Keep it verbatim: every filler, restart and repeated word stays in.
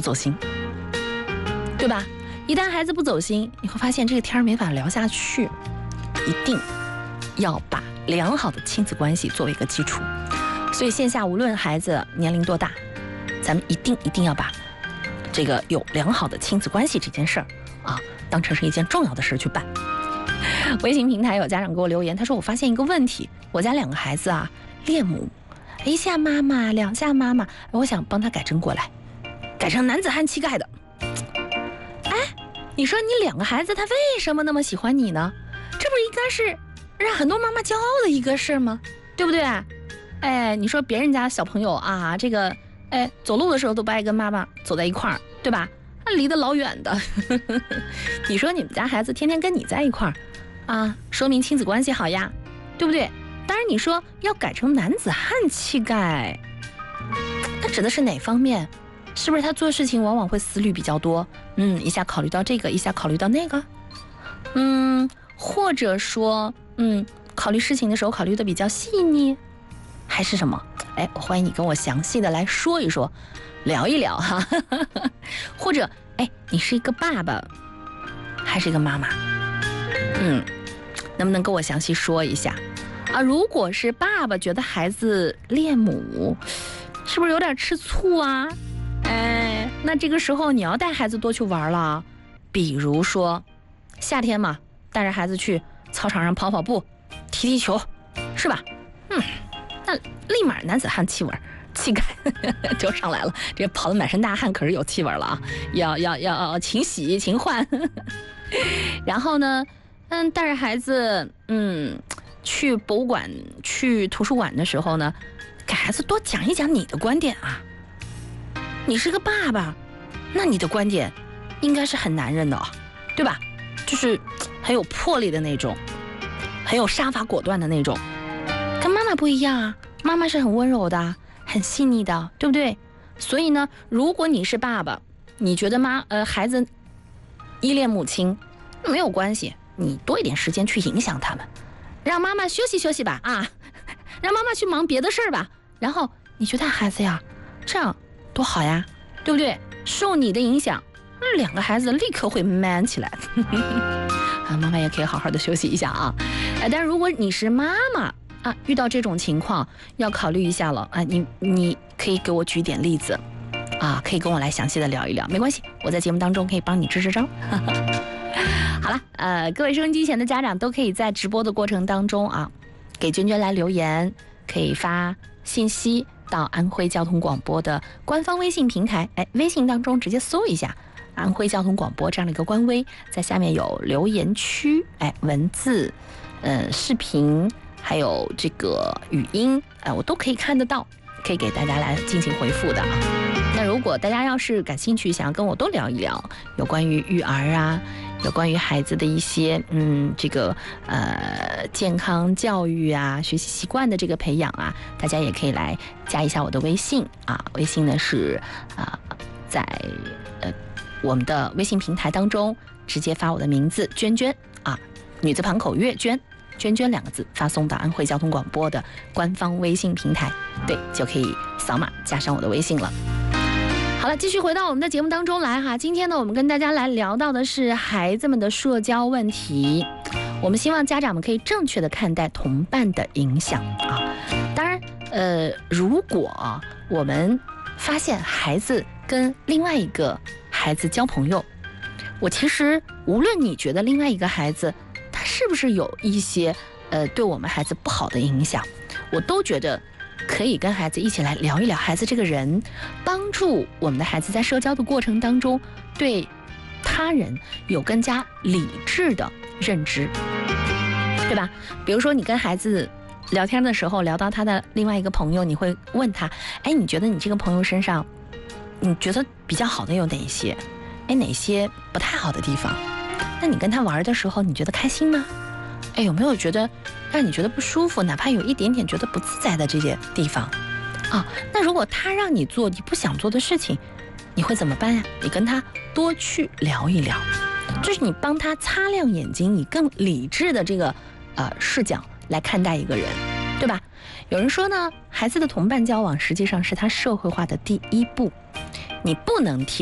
走心，对吧？一旦孩子不走心，你会发现这个天没法聊下去。一定要把良好的亲子关系作为一个基础。所以线下无论孩子年龄多大，咱们一定一定要把这个有良好的亲子关系这件事儿啊，当成是一件重要的事去办。微信平台有家长给我留言，他说我发现一个问题，我家两个孩子啊恋母，一下妈妈两下妈妈，我想帮他改正过来，改成男子汉气概的。哎，你说你两个孩子他为什么那么喜欢你呢？这不应该是让很多妈妈骄傲的一个事吗？对不对？哎，你说别人家小朋友啊，这个哎走路的时候都不爱跟妈妈走在一块儿，对吧？那离得老远的。你说你们家孩子天天跟你在一块儿啊，说明亲子关系好呀，对不对？当然你说要改成男子汉气概，那指的是哪方面？是不是他做事情往往会思虑比较多？嗯，一下考虑到这个，一下考虑到那个。嗯，或者说，嗯，考虑事情的时候考虑的比较细腻，还是什么？哎，我欢迎你跟我详细的来说一说，聊一聊哈。或者，哎，你是一个爸爸，还是一个妈妈？嗯，能不能跟我详细说一下？啊，如果是爸爸觉得孩子恋母，是不是有点吃醋啊？哎，那这个时候你要带孩子多去玩了，比如说夏天嘛，带着孩子去操场上跑跑步、踢踢球，是吧？嗯，那立马男子汉气味气概就上来了，这跑得满身大汗可是有气味了啊！要要要要勤洗勤换。然后呢，嗯，带着孩子，嗯，去博物馆、去图书馆的时候呢，给孩子多讲一讲你的观点啊。你是个爸爸，那你的观点应该是很男人的，对吧？就是很有魄力的那种，很有杀伐果断的那种，跟妈妈不一样啊。妈妈是很温柔的，很细腻的，对不对？所以呢，如果你是爸爸，你觉得妈呃孩子依恋母亲，没有关系，你多一点时间去影响他们，让妈妈休息休息吧啊，让妈妈去忙别的事儿吧。然后你去带孩子呀，这样多好呀，对不对？受你的影响，两个孩子立刻会 man 起来。啊，妈妈也可以好好的休息一下啊。哎，但如果你是妈妈啊，遇到这种情况要考虑一下了啊。你你可以给我举点例子啊，可以跟我来详细的聊一聊，没关系，我在节目当中可以帮你支支招。好了，呃，各位收音机前的家长都可以在直播的过程当中啊，给娟娟来留言，可以发信息到安徽交通广播的官方微信平台，哎，微信当中直接搜一下安徽交通广播这样的一个官微，在下面有留言区，哎，文字、呃，视频，还有这个语音，哎，我都可以看得到，可以给大家来进行回复的。那如果大家要是感兴趣，想要跟我多聊一聊有关于育儿啊，有关于孩子的一些嗯这个呃健康教育啊，学习习惯的这个培养啊，大家也可以来加一下我的微信啊，微信呢是啊、呃、在呃我们的微信平台当中直接发我的名字娟娟啊，女字旁口月娟。娟娟两个字发送到安徽交通广播的官方微信平台，对，就可以扫码加上我的微信了。好了，继续回到我们的节目当中来哈。今天呢，我们跟大家来聊到的是孩子们的社交问题。我们希望家长们可以正确的看待同伴的影响啊。当然，呃，如果我们发现孩子跟另外一个孩子交朋友，我其实无论你觉得另外一个孩子他是不是有一些呃对我们孩子不好的影响，我都觉得可以跟孩子一起来聊一聊孩子这个人，帮助我们的孩子在社交的过程当中对他人有更加理智的认知，对吧？比如说你跟孩子聊天的时候聊到他的另外一个朋友，你会问他，哎，你觉得你这个朋友身上你觉得比较好的有哪些？哎，哪些不太好的地方？那你跟他玩的时候你觉得开心吗？哎，有没有觉得让你觉得不舒服，哪怕有一点点觉得不自在的这些地方啊？那如果他让你做你不想做的事情，你会怎么办呀？你跟他多去聊一聊，就是你帮他擦亮眼睛，以更理智的这个呃视角来看待一个人，对吧？有人说呢，孩子的同伴交往实际上是他社会化的第一步，你不能替